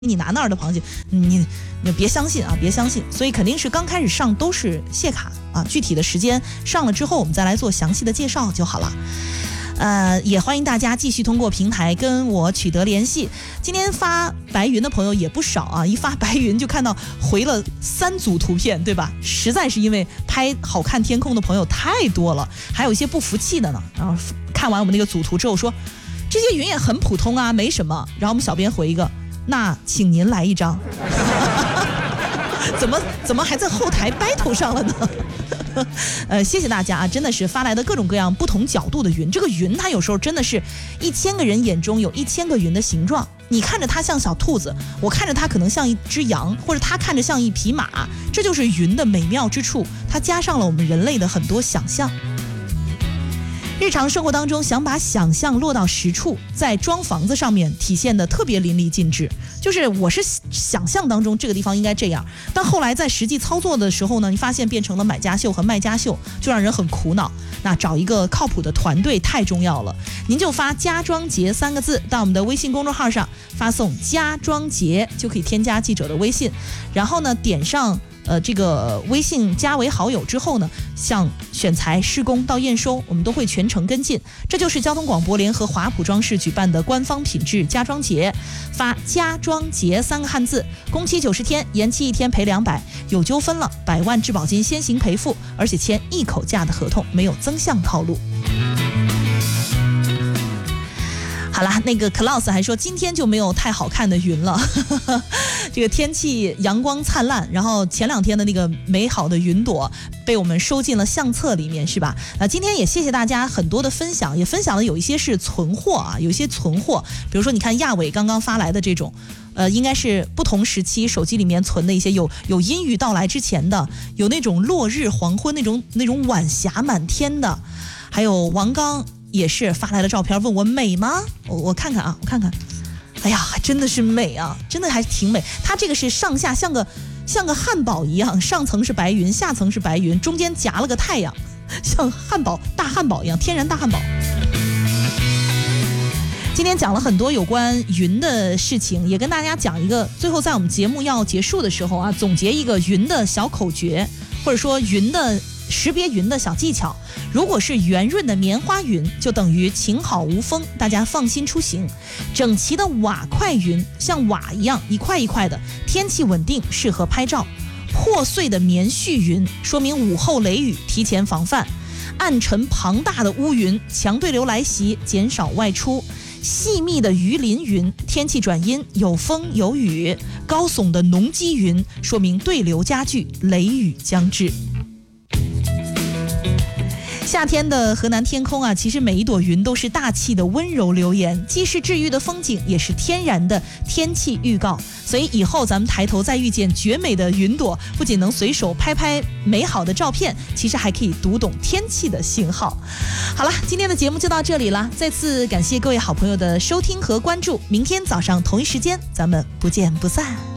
你拿那儿的螃蟹，你别相信啊，别相信。所以肯定是刚开始上都是谢卡啊，具体的时间上了之后，我们再来做详细的介绍就好了。也欢迎大家继续通过平台跟我取得联系。今天发白云的朋友也不少啊，一发白云就看到回了3组图片，对吧？实在是因为拍好看天空的朋友太多了，还有一些不服气的呢。然后看完我们那个组图之后说，这些云也很普通啊，没什么。然后我们小编回一个，那请您来一张。怎么还在后台 battle 上了呢？谢谢大家啊，真的是发来的各种各样不同角度的云。这个云它有时候真的是1000个人眼中有1000个云的形状，你看着它像小兔子，我看着它可能像一只羊，或者它看着像一匹马，这就是云的美妙之处，它加上了我们人类的很多想象。日常生活当中想把想象落到实处，在装房子上面体现的特别淋漓尽致。就是我是想象当中这个地方应该这样，但后来在实际操作的时候呢，你发现变成了买家秀和卖家秀，就让人很苦恼。那找一个靠谱的团队太重要了，您就发家装节3个字到我们的微信公众号上，发送家装节就可以添加记者的微信，然后呢点上这个微信加为好友之后呢，像选材、施工到验收，我们都会全程跟进。这就是交通广播联合华普装饰举办的官方品质家装节，发家装节3个汉字，工期90天，延期1天赔200，有纠纷了100万质保金先行赔付，而且签一口价的合同，没有增项套路。好啦，那个 Klaus 还说今天就没有太好看的云了。这个天气阳光灿烂，然后前2天的那个美好的云朵被我们收进了相册里面，是吧？今天也谢谢大家很多的分享，也分享了有一些是存货啊，有一些存货，比如说你看亚伟刚刚发来的这种应该是不同时期手机里面存的一些有阴雨到来之前的，有那种落日黄昏那种晚霞满天的，还有王刚也是发来的照片问我美吗？我看看啊，我看看，哎呀，还真的是美啊，真的还挺美。它这个是上下像个汉堡一样，上层是白云，下层是白云，中间夹了个太阳，像大汉堡一样，天然大汉堡。今天讲了很多有关云的事情，也跟大家讲一个，最后在我们节目要结束的时候啊，总结一个云的小口诀，或者说云的识别云的小技巧。如果是圆润的棉花云，就等于晴好无风，大家放心出行。整齐的瓦块云，像瓦一样一块一块的，天气稳定，适合拍照。破碎的棉絮云，说明午后雷雨，提前防范。暗沉庞大的乌云，强对流来袭，减少外出。细密的鱼鳞云，天气转阴，有风有雨。高耸的浓积云，说明对流加剧，雷雨将至。夏天的河南天空啊，其实每一朵云都是大气的温柔留言，既是治愈的风景，也是天然的天气预告。所以以后咱们抬头再遇见绝美的云朵，不仅能随手拍拍美好的照片，其实还可以读懂天气的信号。好了，今天的节目就到这里了，再次感谢各位好朋友的收听和关注，明天早上同一时间咱们不见不散。